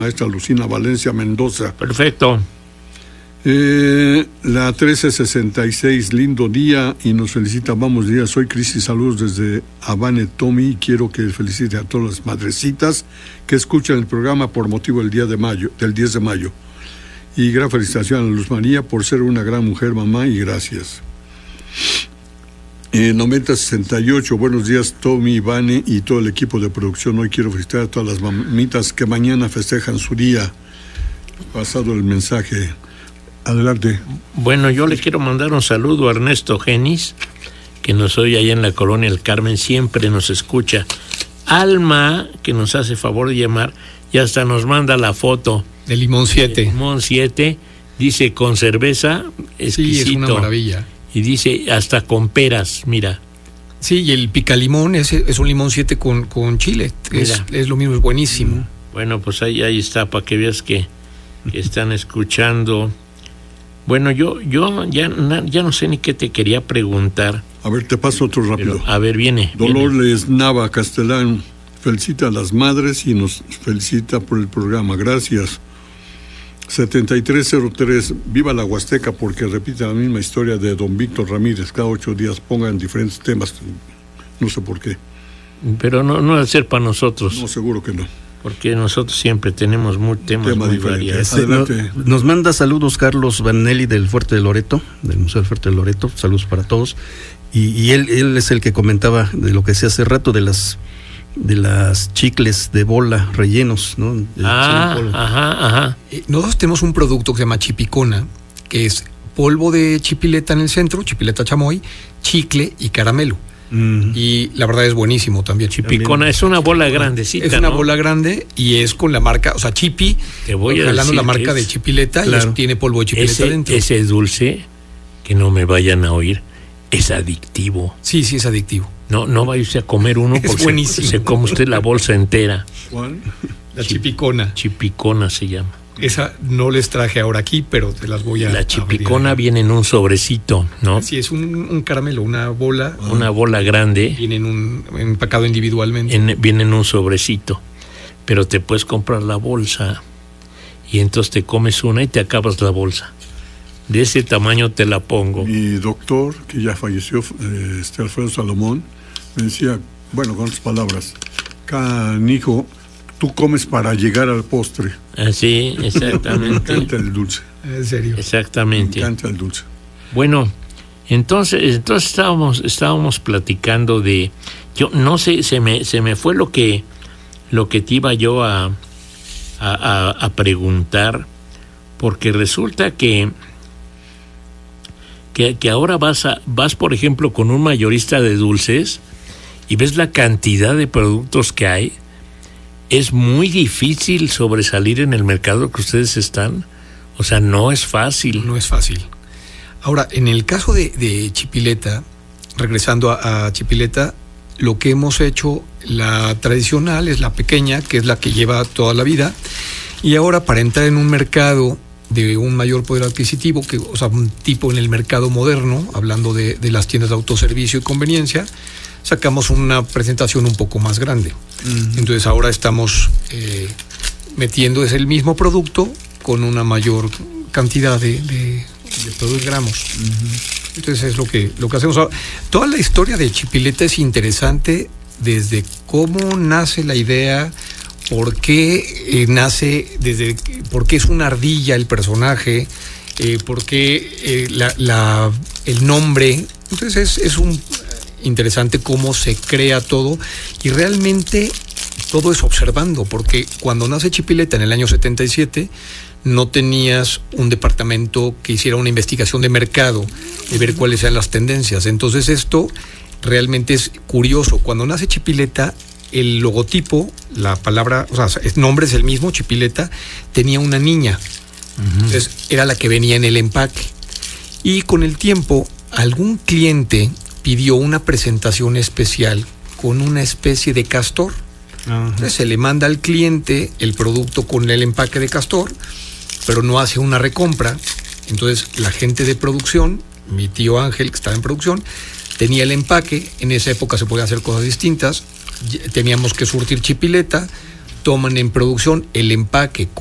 maestra Lucina Valencia Mendoza. Perfecto. La 1366, lindo día y nos felicita, vamos día, soy Cristi, saludos desde Habane Tommy y quiero que felicite a todas las madrecitas que escuchan el programa por motivo del 10 de mayo. Y gran felicitación a Luz María por ser una gran mujer, mamá, y gracias. 9068, buenos días Tommy, Vane y todo el equipo de producción. Hoy quiero felicitar a todas las mamitas que mañana festejan su día. Pasado el mensaje. Adelante. Bueno, yo le quiero mandar un saludo a Ernesto Genis, que nos oye allá en la colonia El Carmen, siempre nos escucha. Alma, que nos hace favor de llamar, y hasta nos manda la foto. De Limón 7. Limón 7, dice con cerveza, exquisito. Sí, es una maravilla. Y dice hasta con peras, mira. Sí, y el picalimón es un Limón 7 con chile. Es lo mismo, es buenísimo. Bueno, pues ahí está, para que veas que están escuchando. Bueno, yo ya no sé ni qué te quería preguntar. A ver, te paso otro rápido. Pero, a ver, viene. Dolores Nava Castellán felicita a las madres y nos felicita por el programa. Gracias. 7303, viva la Huasteca, porque repite la misma historia de don Víctor Ramírez. Cada 8 días pongan diferentes temas. No sé por qué. Pero no debe ser para nosotros. No, seguro que no. Porque nosotros siempre tenemos temas muy variados. Nos manda saludos Carlos Vanelli del Fuerte de Loreto, del Museo del Fuerte de Loreto. Saludos para todos. Y él es el que comentaba de lo que se hace rato de las chicles de bola rellenos, ¿no? Ajá. Nosotros tenemos un producto que se llama Chipicona, que es polvo de chipileta en el centro, chipileta chamoy, chicle y caramelo. Y la verdad es buenísimo también. Chipicona es una bola grandecita. Es una bola grande y es con la marca, o sea, Chipi, te voy a jalando decir la marca de chipileta, claro. Y tiene polvo de chipileta dentro. Ese dulce, que no me vayan a oír, es adictivo. Sí, es adictivo. No vaya usted a comer uno porque se come usted la bolsa entera. ¿Cuál? La Chipicona. Chipicona se llama. Esa no les traje ahora aquí, pero te las voy a... La Chipicona viene en un sobrecito, ¿no? Sí, es un caramelo, una bola. Una bola grande. Viene empacado individualmente. Viene en un sobrecito. Pero te puedes comprar la bolsa y entonces te comes una y te acabas la bolsa. De ese tamaño te la pongo. Mi doctor, que ya falleció, Alfredo Salomón, me decía, bueno, con otras palabras, canijo, tú comes para llegar al postre. Sí, exactamente. Me encanta el dulce. ¿En serio? Exactamente. Me encanta el dulce. Bueno, entonces estábamos platicando de, yo no sé, se me fue lo que te iba yo a preguntar, porque resulta que ahora vas por ejemplo con un mayorista de dulces y ves la cantidad de productos que hay. Es muy difícil sobresalir en el mercado que ustedes están. O sea, no es fácil. No es fácil. Ahora, en el caso de Chipileta, regresando a Chipileta, lo que hemos hecho, la tradicional es la pequeña, que es la que lleva toda la vida. Y ahora, para entrar en un mercado de un mayor poder adquisitivo, o sea, un tipo en el mercado moderno, hablando de las tiendas de autoservicio y conveniencia, sacamos una presentación un poco más grande. Entonces ahora estamos metiendo el mismo producto con una mayor cantidad de gramos. Entonces es lo que hacemos ahora. Toda la historia de Chipileta es interesante, desde cómo nace la idea, por qué por qué es una ardilla el personaje, por qué el nombre. Entonces es interesante cómo se crea todo, y realmente todo es observando, porque cuando nace Chipileta en el año 77 no tenías un departamento que hiciera una investigación de mercado, de ver cuáles eran las tendencias. Entonces esto realmente es curioso. Cuando nace Chipileta, el logotipo, la palabra, o sea, el nombre es el mismo, Chipileta, tenía una niña. Entonces era la que venía en el empaque. Y con el tiempo, algún cliente pidió una presentación especial con una especie de castor. Entonces se le manda al cliente el producto con el empaque de castor, pero no hace una recompra. Entonces la gente de producción, mi tío Ángel, que estaba en producción, tenía el empaque. En esa época se podían hacer cosas distintas. Teníamos que surtir Chipileta, toman en producción el empaque